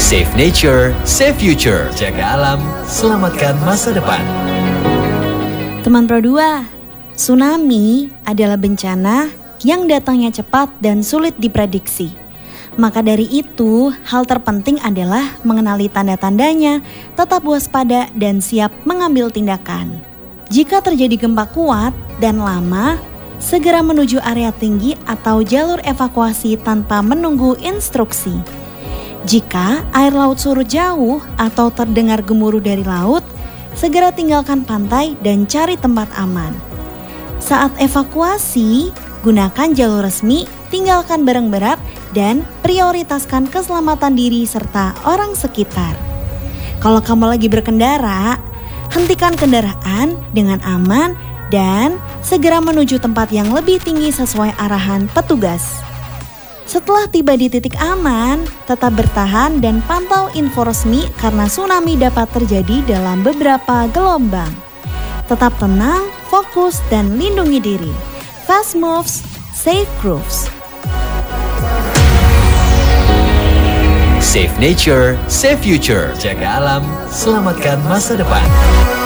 Save nature, save future. Jaga alam, selamatkan masa depan. Teman Pro 2, tsunami adalah bencana yang datangnya cepat dan sulit diprediksi. Maka dari itu, hal terpenting adalah mengenali tanda-tandanya, tetap waspada dan siap mengambil tindakan. Jika terjadi gempa kuat dan lama, segera menuju area tinggi atau jalur evakuasi tanpa menunggu instruksi. Jika air laut surut jauh atau terdengar gemuruh dari laut, segera tinggalkan pantai dan cari tempat aman. Saat evakuasi, gunakan jalur resmi, tinggalkan barang berat, dan prioritaskan keselamatan diri serta orang sekitar. Kalau kamu lagi berkendara, hentikan kendaraan dengan aman dan segera menuju tempat yang lebih tinggi sesuai arahan petugas. Setelah tiba di titik aman, tetap bertahan dan pantau info resmi karena tsunami dapat terjadi dalam beberapa gelombang. Tetap tenang, fokus, dan lindungi diri. Fast moves, safe grooves. Save nature, save future. Jaga alam, selamatkan masa depan.